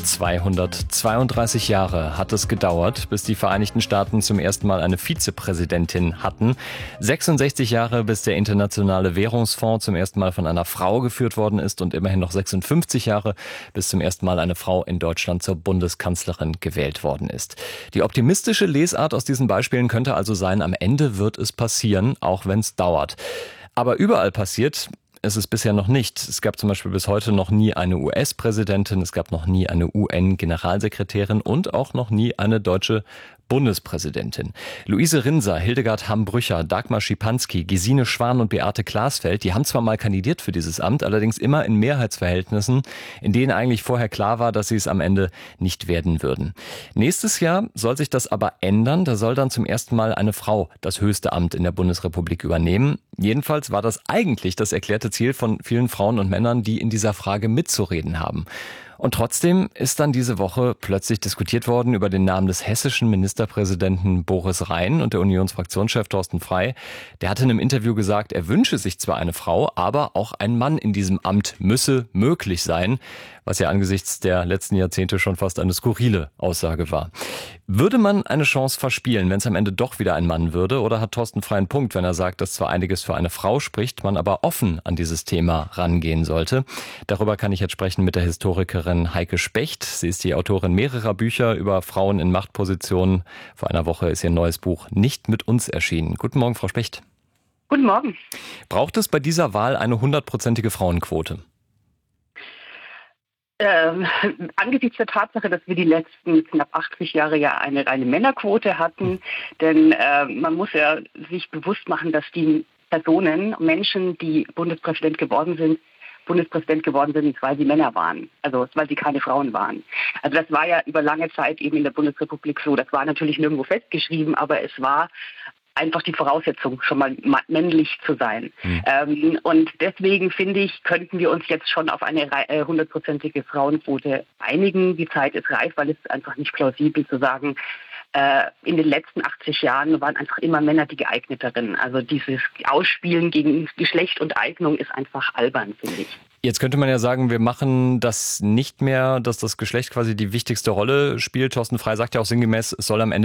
232 Jahre hat es gedauert, bis die Vereinigten Staaten zum ersten Mal eine Vizepräsidentin hatten. 66 Jahre, bis der Internationale Währungsfonds zum ersten Mal von einer Frau geführt worden ist und immerhin noch 56 Jahre, bis zum ersten Mal eine Frau in Deutschland zur Bundeskanzlerin gewählt worden ist. Die optimistische Lesart aus diesen Beispielen könnte also sein, am Ende wird es passieren, auch wenn es dauert. Aber überall passiert ist es bisher noch nicht. Es gab zum Beispiel bis heute noch nie eine US-Präsidentin, es gab noch nie eine UN-Generalsekretärin und auch noch nie eine deutsche Bundespräsidentin. Luise Rinser, Hildegard Hamm-Brücher, Dagmar Schipanski, Gesine Schwan und Beate Glasfeld, die haben zwar mal kandidiert für dieses Amt, allerdings immer in Mehrheitsverhältnissen, in denen eigentlich vorher klar war, dass sie es am Ende nicht werden würden. Nächstes Jahr soll sich das aber ändern. Da soll dann zum ersten Mal eine Frau das höchste Amt in der Bundesrepublik übernehmen. Jedenfalls war das eigentlich das erklärte Ziel von vielen Frauen und Männern, die in dieser Frage mitzureden haben. Und trotzdem ist dann diese Woche plötzlich diskutiert worden über den Namen des hessischen Ministerpräsidenten Boris Rhein und der Unionsfraktionschef Thorsten Frey. Der hatte in einem Interview gesagt, er wünsche sich zwar eine Frau, aber auch ein Mann in diesem Amt müsse möglich sein, was ja angesichts der letzten Jahrzehnte schon fast eine skurrile Aussage war. Würde man eine Chance verspielen, wenn es am Ende doch wieder ein Mann würde? Oder hat Thorsten Frey einen Punkt, wenn er sagt, dass zwar einiges für eine Frau spricht, man aber offen an dieses Thema rangehen sollte? Darüber kann ich jetzt sprechen mit der Historikerin Heike Specht. Sie ist die Autorin mehrerer Bücher über Frauen in Machtpositionen. Vor einer Woche ist ihr neues Buch Nicht mit uns erschienen. Guten Morgen, Frau Specht. Guten Morgen. Braucht es bei dieser Wahl eine 100%ige Frauenquote? Angesichts der Tatsache, dass wir die letzten knapp 80 Jahre ja eine reine Männerquote hatten, denn man muss ja sich bewusst machen, dass die Menschen, die Bundespräsident geworden sind, weil sie Männer waren, also weil sie keine Frauen waren. Also das war ja über lange Zeit eben in der Bundesrepublik so. Das war natürlich nirgendwo festgeschrieben, aber es war einfach die Voraussetzung, schon mal männlich zu sein. Und deswegen finde ich, könnten wir uns jetzt schon auf eine 100%ige Frauenquote einigen. Die Zeit ist reif, weil es ist einfach nicht plausibel zu sagen, in den letzten 80 Jahren waren einfach immer Männer die geeigneteren. Also dieses Ausspielen gegen Geschlecht und Eignung ist einfach albern, finde ich. Jetzt könnte man ja sagen, wir machen das nicht mehr, dass das Geschlecht quasi die wichtigste Rolle spielt. Thorsten Frey sagt ja auch sinngemäß, es soll am Ende